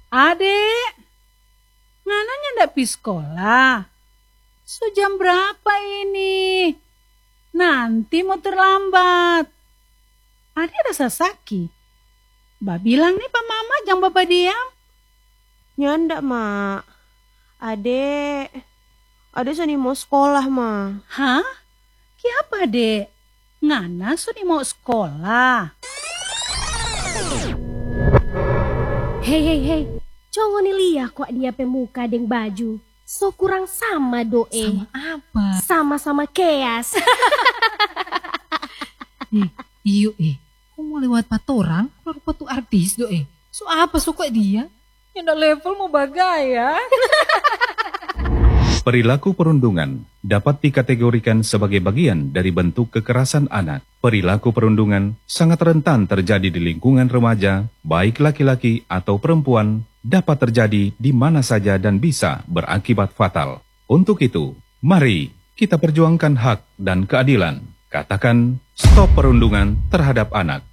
Adek, ngananya ndak pi sekolah? Sejam berapa ini? Nanti mau terlambat. Adek ada sasaki. Mbak bilang nih Pak Mama jangan bapak diam. Nyanda, Mak. Adek sani mau sekolah, Ma. Hah? Kiapa, Dek? Ngana suni mau sekolah? Hei. Congo ni liya kok dia pemuka deng baju. So kurang sama doe. Sama apa? Sama-sama keas. Iyo kok mau lewat patorang? Rupa tuh artis doe. So apa suka dia? Yang dak level mau bagaya. Perilaku perundungan dapat dikategorikan sebagai bagian dari bentuk kekerasan anak. Perilaku perundungan sangat rentan terjadi di lingkungan remaja, baik laki-laki atau perempuan, dapat terjadi di mana saja dan bisa berakibat fatal. Untuk itu, mari kita perjuangkan hak dan keadilan. Katakan stop perundungan terhadap anak.